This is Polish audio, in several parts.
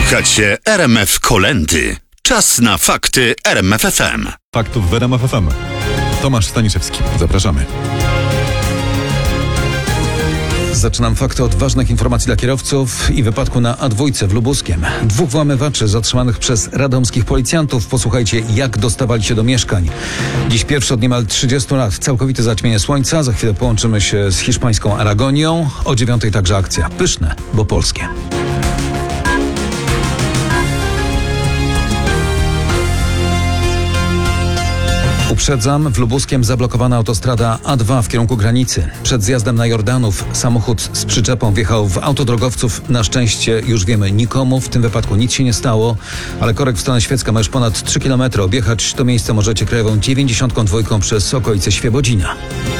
Słuchacie RMF Kolędy. Czas na fakty RMF FM. Faktów w RMF FM. Tomasz Staniszewski. Zapraszamy. Zaczynam fakty od ważnych informacji dla kierowców i wypadku na A2 w Lubuskiem. 2 włamywaczy zatrzymanych przez radomskich policjantów. Posłuchajcie, jak dostawali się do mieszkań. Dziś pierwszy od niemal 30 lat całkowite zaćmienie słońca. Za chwilę połączymy się z hiszpańską Aragonią. O 9:00 także akcja. Pyszne, bo polskie. Uprzedzam, w Lubuskiem zablokowana autostrada A2 w kierunku granicy. Przed zjazdem na Jordanów samochód z przyczepą wjechał w autodrogowców. Na szczęście, już wiemy, nikomu w tym wypadku nic się nie stało, ale korek w stronę Świecka ma już ponad 3 km. Objechać to miejsce możecie krajową 92 przez okolice Świebodzina.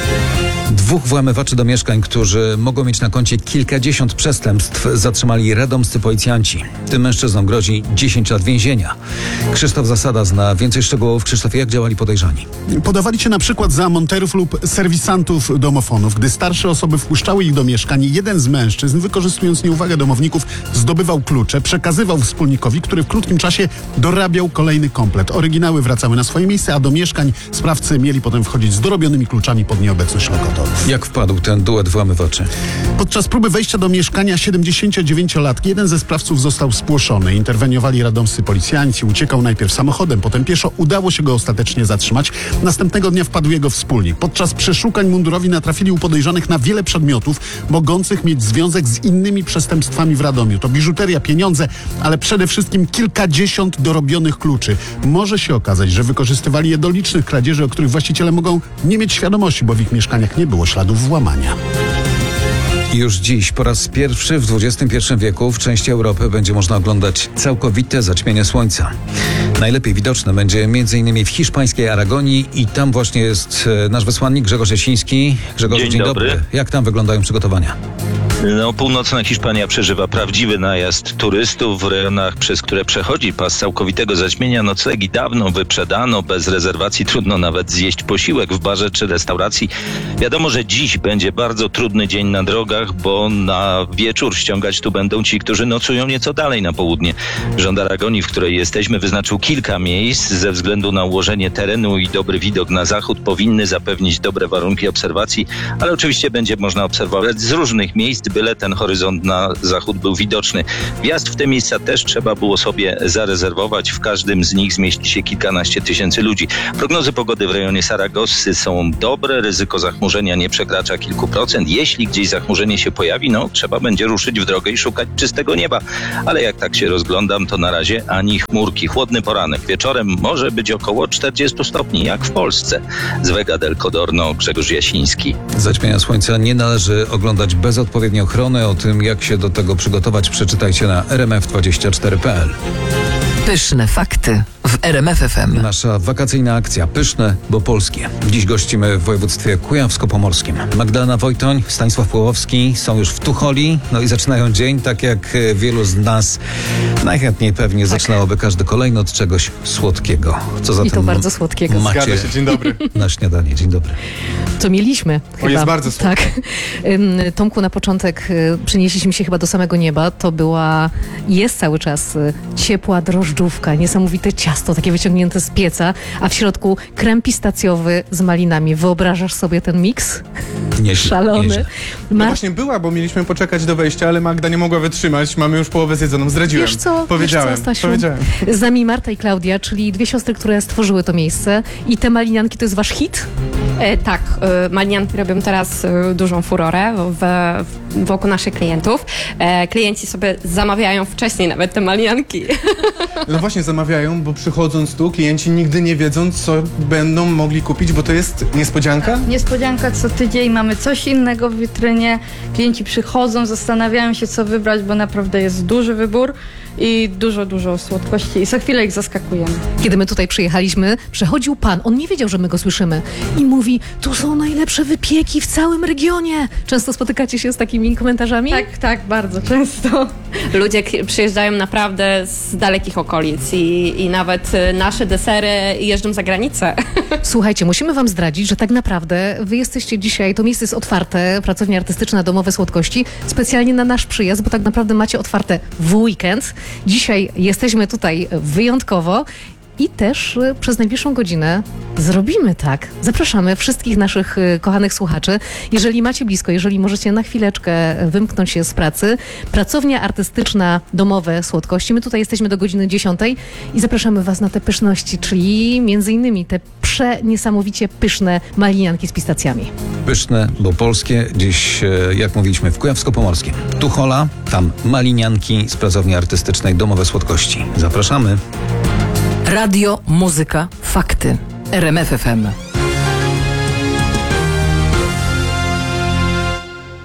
2 włamywaczy do mieszkań, którzy mogą mieć na koncie kilkadziesiąt przestępstw, zatrzymali radomscy policjanci. Tym mężczyznom grozi 10 lat więzienia. Krzysztof Zasada zna więcej szczegółów. Krzysztof, jak działali podejrzani? Podawali się na przykład za monterów lub serwisantów domofonów. Gdy starsze osoby wpuszczały ich do mieszkań, jeden z mężczyzn, wykorzystując nieuwagę domowników, zdobywał klucze, przekazywał wspólnikowi, który w krótkim czasie dorabiał kolejny komplet. Oryginały wracały na swoje miejsce, a do mieszkań sprawcy mieli potem wchodzić z dorobionymi kluczami pod nieobecność lokatorów. Jak wpadł ten duet włamywaczy? Podczas próby wejścia do mieszkania 79-latki jeden ze sprawców został spłoszony. Interweniowali radomscy policjanci. Uciekał najpierw samochodem, potem pieszo. Udało się go ostatecznie zatrzymać. Następnego dnia wpadł jego wspólnik. Podczas przeszukań mundurowi natrafili u podejrzanych na wiele przedmiotów mogących mieć związek z innymi przestępstwami w Radomiu. To biżuteria, pieniądze, ale przede wszystkim kilkadziesiąt dorobionych kluczy. Może się okazać, że wykorzystywali je do licznych kradzieży, o których właściciele mogą nie mieć świadomości, bo w ich mieszkaniach nie było śladów włamania. Już dziś po raz pierwszy w XXI wieku w części Europy będzie można oglądać całkowite zaćmienie słońca. Najlepiej widoczne będzie m.in. w hiszpańskiej Aragonii i tam właśnie jest nasz wysłannik Grzegorz Jasiński. Grzegorz, dzień dobry. Jak tam wyglądają przygotowania? Północna Hiszpania przeżywa prawdziwy najazd turystów. W rejonach, przez które przechodzi pas całkowitego zaćmienia, noclegi dawno wyprzedano. Bez rezerwacji trudno nawet zjeść posiłek w barze czy restauracji. Wiadomo, że dziś będzie bardzo trudny dzień na drogach, bo na wieczór ściągać tu będą ci, którzy nocują nieco dalej na południe. Rząd Aragonii, w której jesteśmy, wyznaczył kilka miejsc. Ze względu na ułożenie terenu i dobry widok na zachód powinny zapewnić dobre warunki obserwacji, ale oczywiście będzie można obserwować z różnych miejsc, byle ten horyzont na zachód był widoczny. Wjazd w te miejsca też trzeba było sobie zarezerwować. W każdym z nich zmieści się kilkanaście tysięcy ludzi. Prognozy pogody w rejonie Saragossy są dobre. Ryzyko zachmurzenia nie przekracza kilku procent. Jeśli gdzieś zachmurzenie się pojawi, trzeba będzie ruszyć w drogę i szukać czystego nieba. Ale jak tak się rozglądam, to na razie ani chmurki. Chłodny poranek. Wieczorem może być około 40 stopni, jak w Polsce. Z Vega del Codorno, Grzegorz Jasiński. Zaćmienia słońca nie należy oglądać bez odpowiedniej ochrony. O tym, jak się do tego przygotować, przeczytajcie na rmf24.pl. Pyszne fakty w RMF FM. Nasza wakacyjna akcja Pyszne, bo polskie. Dziś gościmy w województwie kujawsko-pomorskim. Magdalena Wojtoń, Stanisław Płowowski są już w Tucholi, i zaczynają dzień, tak jak wielu z nas najchętniej pewnie zaczynałoby każdy kolejny od czegoś słodkiego. Co za I to bardzo słodkiego. Macie Zgadza się, dzień dobry. na śniadanie. Dzień dobry. To mieliśmy chyba. Jest bardzo słodko. Tak. Tomku, na początek przenieśliśmy się chyba do samego nieba. To była, jest cały czas ciepła drożdżówka, niesamowite ciasto, takie wyciągnięte z pieca, a w środku krem pistacjowy z malinami. Wyobrażasz sobie ten miks? Nieźle, Szalony. nieźle. No właśnie była, bo mieliśmy poczekać do wejścia, ale Magda nie mogła wytrzymać. Mamy już połowę zjedzoną. Zdradziłem. Wiesz co, Stasiu? Powiedziałem. Z nami Marta i Klaudia, czyli 2 siostry, które stworzyły to miejsce. I te malinianki to jest wasz hit? Tak, malinianki robią teraz dużą furorę wokół naszych klientów. Klienci sobie zamawiają wcześniej nawet te malinianki. No właśnie zamawiają, bo przychodząc tu, klienci nigdy nie wiedzą, co będą mogli kupić, bo to jest niespodzianka. Niespodzianka co tydzień, mamy coś innego w witrynie. Klienci przychodzą, zastanawiają się, co wybrać, bo naprawdę jest duży wybór i dużo słodkości i za chwilę ich zaskakujemy. Kiedy my tutaj przyjechaliśmy, przechodził pan, on nie wiedział, że my go słyszymy i mówi, tu są najlepsze wypieki w całym regionie. Często spotykacie się z takimi komentarzami? Tak, bardzo często. Ludzie przyjeżdżają naprawdę z dalekich okolic i nawet nasze desery jeżdżą za granicę. Słuchajcie, musimy wam zdradzić, że tak naprawdę wy jesteście dzisiaj, to miejsce jest otwarte, pracownia artystyczna Domowe Słodkości, specjalnie na nasz przyjazd, bo tak naprawdę macie otwarte w weekend. Dzisiaj jesteśmy tutaj wyjątkowo i też przez najbliższą godzinę zrobimy tak. Zapraszamy wszystkich naszych kochanych słuchaczy. Jeżeli macie blisko, jeżeli możecie na chwileczkę wymknąć się z pracy, pracownia artystyczna Domowe Słodkości. My tutaj jesteśmy do godziny 10 i zapraszamy was na te pyszności, czyli między innymi te niesamowicie pyszne malinianki z pistacjami. Pyszne, bo polskie, gdzieś, jak mówiliśmy, w Kujawsko-Pomorskim. Tuchola, tam malinianki z pracowni artystycznej Domowe Słodkości. Zapraszamy. Radio, muzyka, fakty. RMF FM.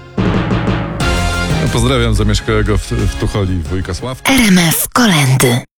Pozdrawiam zamieszkałego w Tucholi wujka Sławka. RMF Kolendy.